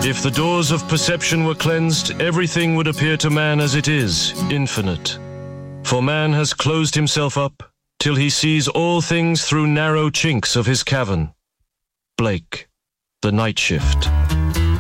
If the doors of perception were cleansed, everything would appear to man as it is, infinite. For man has closed himself up till he sees all things through narrow chinks of his cavern. Blake, The Night Shift.